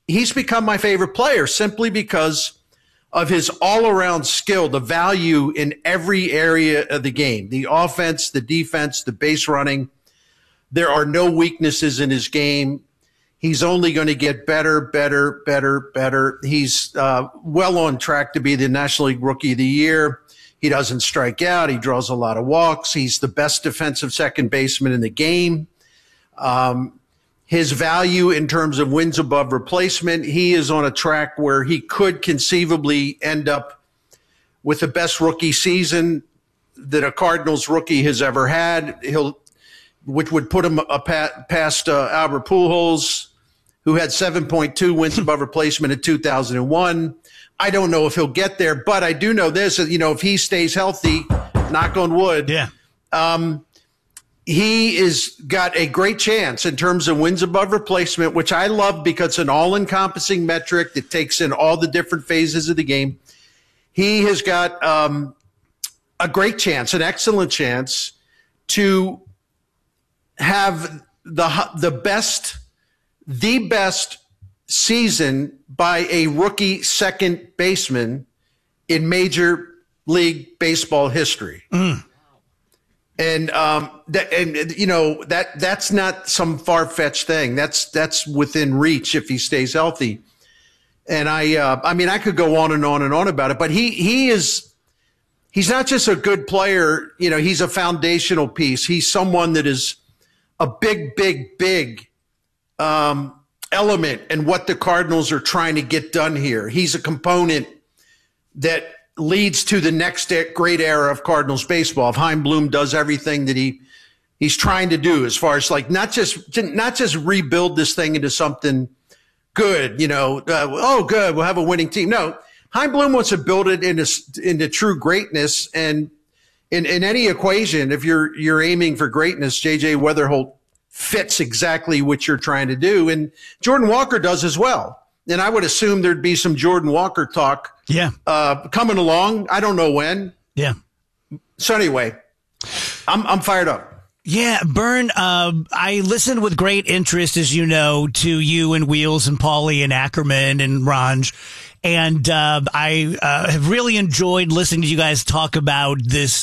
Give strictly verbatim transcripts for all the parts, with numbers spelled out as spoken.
he's become my favorite player simply because of his all-around skill, the value in every area of the game, the offense, the defense, the base running. There are no weaknesses in his game. He's only going to get better, better, better, better. He's uh, well on track to be the National League Rookie of the Year. He doesn't strike out. He draws a lot of walks. He's the best defensive second baseman in the game. Um, his value in terms of wins above replacement, he is on a track where he could conceivably end up with the best rookie season that a Cardinals rookie has ever had. He'll, which would put him a pa- past uh, Albert Pujols, who had seven point two wins above replacement in two thousand one. I don't know if he'll get there, but I do know this, you know, if he stays healthy, knock on wood, yeah. um, he is got a great chance in terms of wins above replacement, which I love because it's an all-encompassing metric that takes in all the different phases of the game. He has got um, a great chance, an excellent chance to have the the best, the best season by a rookie second baseman in Major League Baseball history. Mm. And, um, that, and, you know, that, that's not some far-fetched thing. That's, that's within reach if he stays healthy. And I, uh, I mean, I could go on and on and on about it, but he, he is, he's not just a good player. You know, he's a foundational piece. He's someone that is a big, big, big, um, element in what the Cardinals are trying to get done here. He's a component that leads to the next great era of Cardinals baseball. If Chaim Bloom does everything that he he's trying to do, as far as like not just not just rebuild this thing into something good, you know, uh, oh good, we'll have a winning team. No, Chaim Bloom wants to build it into into true greatness. And in in any equation, if you're you're aiming for greatness, J J Weatherholt fits exactly what you're trying to do. And Jordan Walker does as well. And I would assume there'd be some Jordan Walker talk yeah. uh, coming along. I don't know when. Yeah. So anyway, I'm I'm fired up. Yeah, Bern, uh, I listened with great interest, as you know, to you and Wheels and Paulie and Ackerman and Ranj. And uh, I uh, have really enjoyed listening to you guys talk about this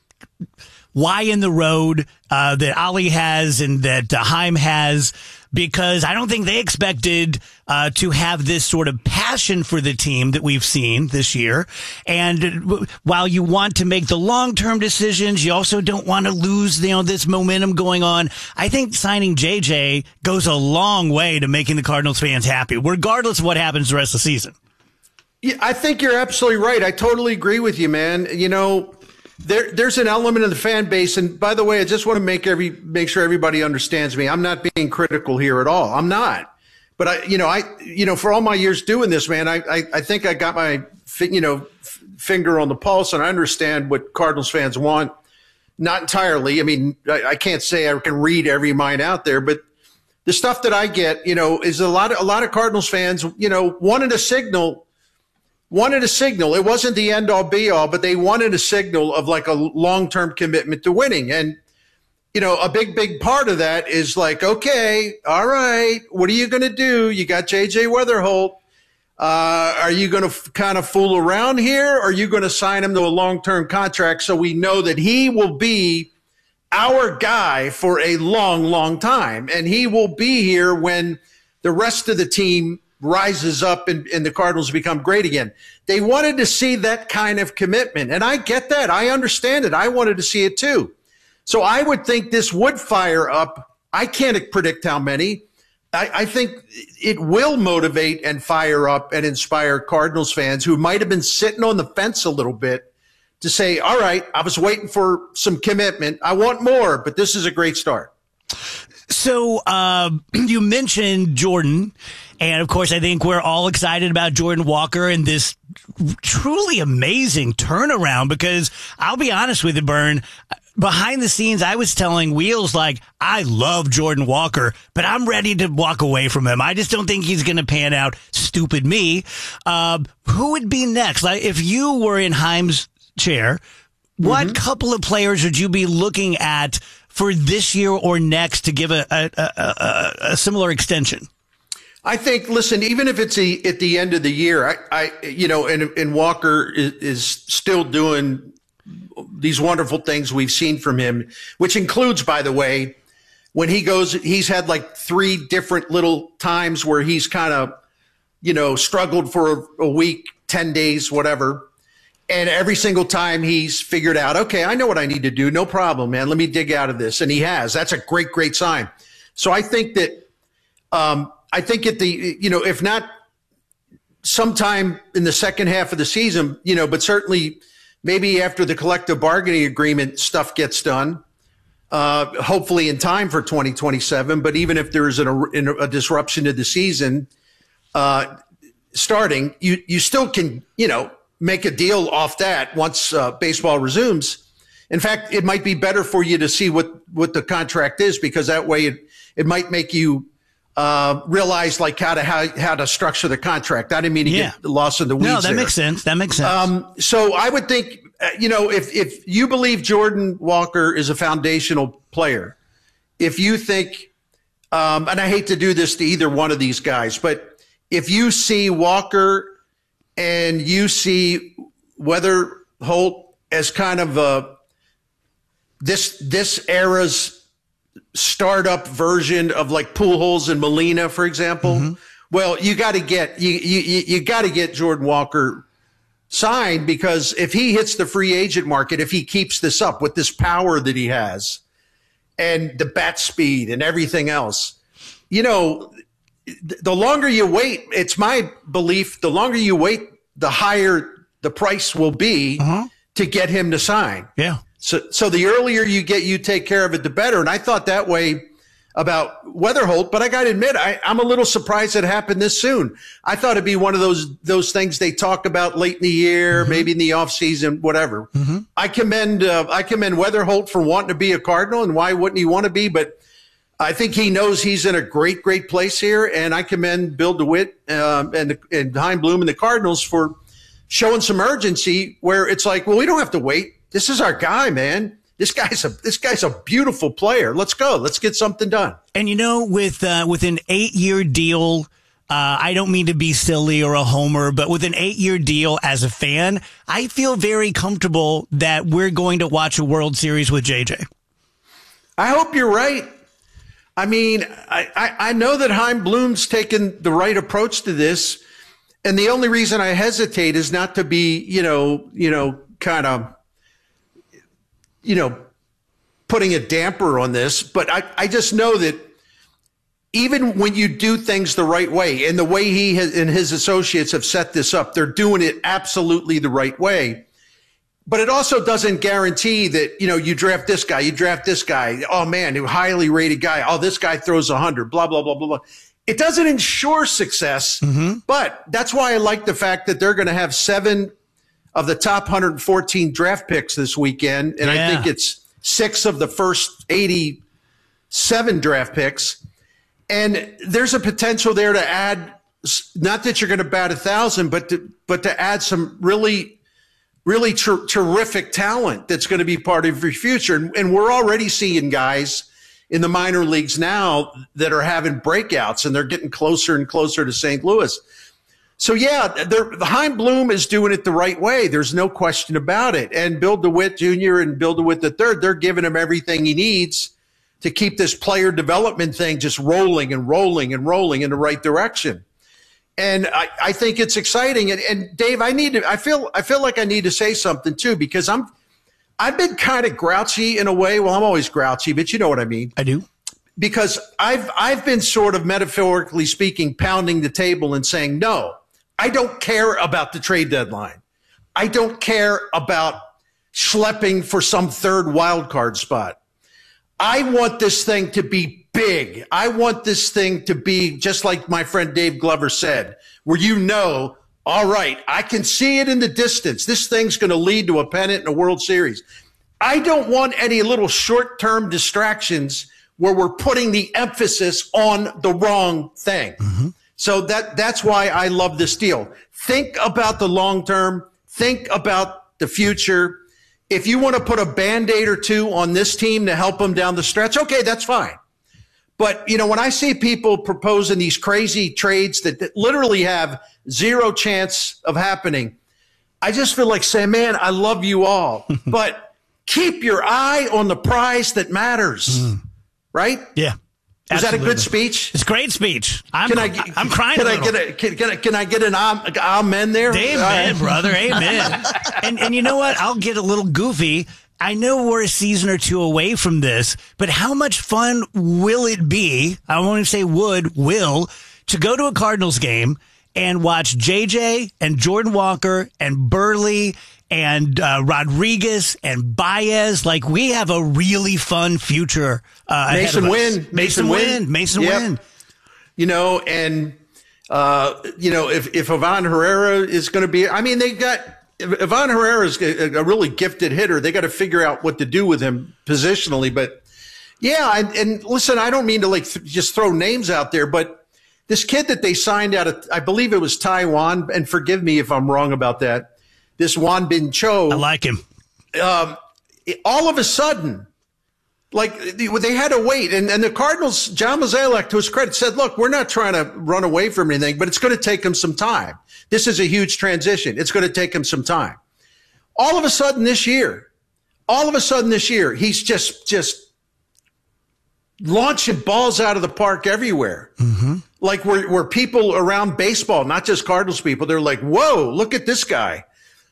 why in the road uh, that Ali has and that uh, Chaim has, because I don't think they expected uh, to have this sort of passion for the team that we've seen this year. And while you want to make the long-term decisions, you also don't want to lose, you know, this momentum going on. I think signing J J goes a long way to making the Cardinals fans happy, regardless of what happens the rest of the season. Yeah, I think you're absolutely right. I totally agree with you, man. You know, There, there's an element of the fan base, and by the way, I just want to make every make sure everybody understands me. I'm not being critical here at all. I'm not. But I, you know, I, you know, for all my years doing this, man, I, I, I think I got my, you know, f- finger on the pulse, and I understand what Cardinals fans want. Not entirely. I mean, I, I can't say I can read every mind out there, but the stuff that I get, you know, is a lot of a lot of Cardinals fans, you know, wanted a signal. Wanted a signal. It wasn't the end all be all, but they wanted a signal of like a long-term commitment to winning. And, you know, a big, big part of that is like, okay, all right, what are you going to do? You got J J Weatherholt. Uh, are you going to f- kind of fool around here? Or are you going to sign him to a long-term contract so we know that he will be our guy for a long, long time? And he will be here when the rest of the team rises up and, and the Cardinals become great again. They wanted to see that kind of commitment. And I get that. I understand it. I wanted to see it too. So I would think this would fire up. I can't predict how many. I, I think it will motivate and fire up and inspire Cardinals fans who might have been sitting on the fence a little bit to say, all right, I was waiting for some commitment. I want more, but this is a great start. So uh, you mentioned Jordan. And, of course, I think we're all excited about Jordan Walker and this truly amazing turnaround, because I'll be honest with you, Bern, behind the scenes, I was telling Wheels, like, I love Jordan Walker, but I'm ready to walk away from him. I just don't think he's going to pan out. Stupid me. Uh, who would be next? Like, if you were in Chaim's chair, what mm-hmm. couple of players would you be looking at for this year or next to give a, a, a, a, a similar extension? I think, listen, even if it's a, at the end of the year, I, I you know, and, and Walker is, is still doing these wonderful things we've seen from him, which includes, by the way, when he goes, he's had like three different little times where he's kind of, you know, struggled for a, a week, ten days, whatever. And every single time he's figured out, okay, I know what I need to do. No problem, man. Let me dig out of this. And he has. That's a great, great sign. So I think that, um, I think at the, you know, if not sometime in the second half of the season, you know, but certainly maybe after the collective bargaining agreement stuff gets done, uh, hopefully in time for twenty twenty-seven. But even if there is a, a disruption to the season uh, starting, you, you still can, you know, make a deal off that once uh, baseball resumes. In fact, it might be better for you to see what, what the contract is, because that way it, it might make you Uh, realize like how to how, how to structure the contract. I didn't mean to yeah. get lost in the weeds. No, that there. makes sense. That makes sense. Um, so I would think, uh, you know, if if you believe Jordan Walker is a foundational player, if you think, um, and I hate to do this to either one of these guys, but if you see Walker and you see Weatherholt as kind of a this this era's startup version of like Pujols and Molina, for example. Mm-hmm. Well, you got to get you you you got to get Jordan Walker signed, because if he hits the free agent market, if he keeps this up with this power that he has and the bat speed and everything else, you know, the longer you wait, it's my belief, the longer you wait, the higher the price will be uh-huh. to get him to sign. Yeah. So, so the earlier you get, you take care of it, the better. And I thought that way about Weatherholt, but I got to admit, I, I'm a little surprised it happened this soon. I thought it'd be one of those, those things they talk about late in the year, mm-hmm. maybe in the off season, whatever. Mm-hmm. I commend, uh, I commend Weatherholt for wanting to be a Cardinal, and why wouldn't he want to be? But I think he knows he's in a great, great place here. And I commend Bill DeWitt, um, and, and Chaim Bloom and the Cardinals for showing some urgency, where it's like, well, we don't have to wait. This is our guy, man. This guy's a this guy's a beautiful player. Let's go. Let's get something done. And you know, with uh, with an eight year deal, uh, I don't mean to be silly or a homer, but with an eight year deal as a fan, I feel very comfortable that we're going to watch a World Series with J J. I hope you're right. I mean, I, I, I know that Chaim Bloom's taken the right approach to this, and the only reason I hesitate is not to be, you know, you know, kind of. you know, putting a damper on this, but I, I just know that even when you do things the right way, and the way he has, and his associates have set this up, they're doing it absolutely the right way. But it also doesn't guarantee that, you know, you draft this guy, you draft this guy. Oh man, a highly rated guy. Oh, this guy throws a hundred, blah, blah, blah, blah, blah. It doesn't ensure success, mm-hmm. but that's why I like the fact that they're going to have seven of the top one hundred fourteen draft picks this weekend. And yeah. I think it's six of the first eighty-seven draft picks. And there's a potential there to add, not that you're going to bat a thousand, but to, but to add some really, really ter- terrific talent that's going to be part of your future. And, and we're already seeing guys in the minor leagues now that are having breakouts, and they're getting closer and closer to Saint Louis. So, yeah, the Chaim Bloom is doing it the right way. There's no question about it. And Bill DeWitt Junior and Bill DeWitt the third, they're giving him everything he needs to keep this player development thing just rolling and rolling and rolling in the right direction. And I, I think it's exciting. And, and Dave, I need to, I feel, I feel like I need to say something too, because I'm, I've been kind of grouchy in a way. Well, I'm always grouchy, but you know what I mean. I do. Because I've, I've been sort of metaphorically speaking, pounding the table and saying, no, I don't care about the trade deadline. I don't care about schlepping for some third wild card spot. I want this thing to be big. I want this thing to be just like my friend Dave Glover said, where you know, all right, I can see it in the distance. This thing's going to lead to a pennant and a World Series. I don't want any little short-term distractions where we're putting the emphasis on the wrong thing. Mm-hmm. So that that's why I love this deal. Think about the long term. Think about the future. If you want to put a Band-Aid or two on this team to help them down the stretch, okay, that's fine. But, you know, when I see people proposing these crazy trades that, that literally have zero chance of happening, I just feel like saying, man, I love you all, but keep your eye on the prize that matters. Mm. Right? Yeah. Is that a good speech? It's a great speech. I'm, can I, I'm crying can a I get a, can, can, I, can I get an amen there? Amen, uh, brother. Amen. and, and you know what? I'll get a little goofy. I know we're a season or two away from this, but how much fun will it be? I won't even say would, will, to go to a Cardinals game and watch J J and Jordan Walker and Burley and uh, Rodriguez and Baez. Like, we have a really fun future uh, Mason ahead of Wynn. us. Mason Wynn. Mason yep. Wynn. You know, and, uh, you know, if, if Ivan Herrera is going to be, I mean, they got, Ivan Herrera is a, a really gifted hitter. They got to figure out what to do with him positionally. But, yeah, and, and listen, I don't mean to, like, th- just throw names out there, but this kid that they signed out of, I believe it was Taiwan, and forgive me if I'm wrong about that, this Wan Bin Cho. I like him. Um, all of a sudden, like, they had to wait. And, and the Cardinals, John Mozeliak, to his credit, said, look, we're not trying to run away from anything, but it's going to take him some time. This is a huge transition. It's going to take him some time. All of a sudden this year, all of a sudden this year, he's just, just launching balls out of the park everywhere. Mm-hmm. Like, where, where people around baseball, not just Cardinals people, they're like, whoa, look at this guy.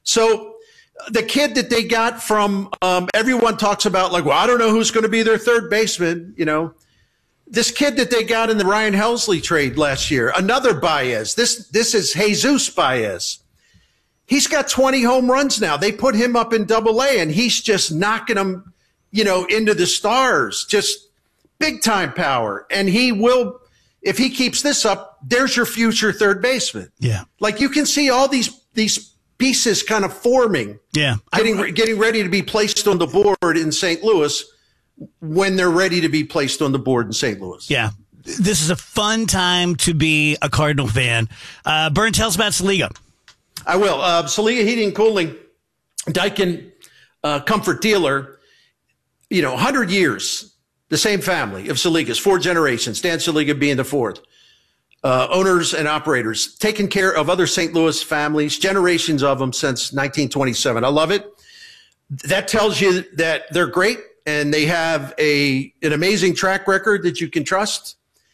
So the kid that they got from, um, everyone talks about, like, well, I don't know who's going to be their third baseman. You know, this kid that they got in the Ryan Helsley trade last year, another Baez. This, this is Jesus Baez. He's got twenty home runs now. They put him up in Double A, and he's just knocking them, you know, into the stars, just big time power. And he will, if he keeps this up, there's your future third baseman. Yeah. Like, you can see all these, these, pieces kind of forming, yeah, getting I, getting ready to be placed on the board in Saint Louis when they're ready to be placed on the board in Saint Louis. Yeah, this is a fun time to be a Cardinal fan. Uh, Burn, tell us about Saliga. I will. Uh, Saliga Heating and Cooling, Daikin uh, Comfort Dealer. You know, one hundred years, the same family of Saligas, four generations. Dan Saliga being the fourth. Uh, owners and operators, taking care of other Saint Louis families, generations of them since nineteen twenty-seven. I love it. That tells you that they're great and they have a an amazing track record that you can trust.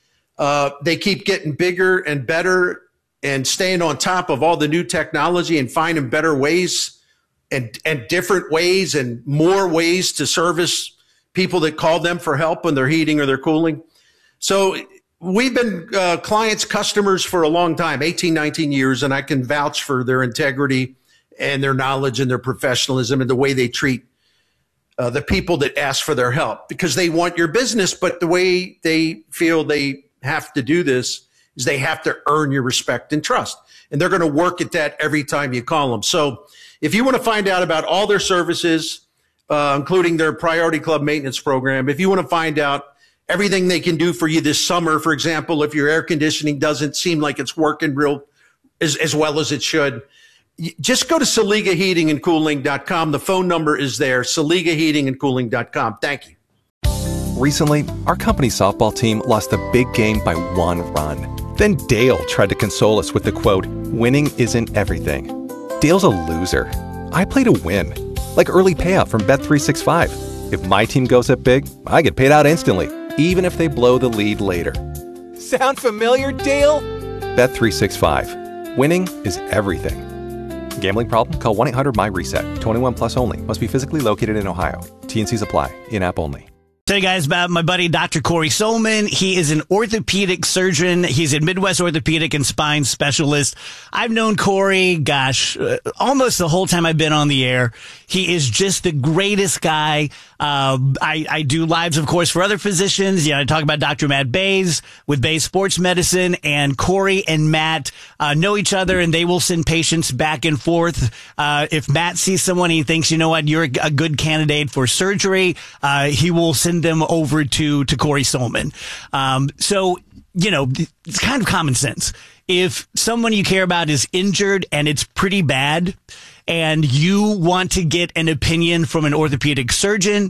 Uh, they keep getting bigger and better and staying on top of all the new technology and finding better ways and, and different ways and more ways to service people that call them for help when they're heating or they're cooling. So we've been uh, clients, customers for a long time, eighteen, nineteen years, and I can vouch for their integrity and their knowledge and their professionalism and the way they treat uh, the people that ask for their help, because they want your business, but the way they feel they have to do this is they have to earn your respect and trust. And they're going to work at that every time you call them. So if you want to find out about all their services, uh, including their Priority Club maintenance program, if you want to find out everything they can do for you this summer, for example, if your air conditioning doesn't seem like it's working real as, as well as it should, just go to Saliga Heating and Cooling dot com. The phone number is there, Saliga Heating and Cooling dot com. Thank you. Recently, our company's softball team lost a big game by one run. Then Dale tried to console us with the quote, "Winning isn't everything." Dale's a loser. I play to win, like early payout from Bet three sixty-five. If my team goes up big, I get paid out instantly, even if they blow the lead later. Sound familiar, Dale? Bet three sixty-five. Winning is everything. Gambling problem? Call one eight hundred M Y reset. twenty-one plus only. Must be physically located in Ohio. T N Cs apply. In-app only. Tell you guys about my buddy, Doctor Corey Solman. He is an orthopedic surgeon. He's a Midwest orthopedic and spine specialist. I've known Corey, gosh, uh, almost the whole time I've been on the air. He is just the greatest guy. Uh, I, I do lives, of course, for other physicians. Yeah, I talk about Doctor Matt Bays with Bays Sports Medicine, and Corey and Matt uh, know each other, and they will send patients back and forth. Uh, if Matt sees someone he thinks, you know what, you're a, a good candidate for surgery, uh, he will send them over to, to Corey Solman. Um, so, you know, it's kind of common sense. If someone you care about is injured and it's pretty bad, and you want to get an opinion from an orthopedic surgeon,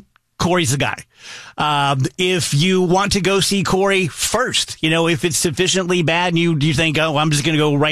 Corey's the guy. Um, if you want to go see Corey first, you know, if it's sufficiently bad and you, you think, oh, I'm just going to go right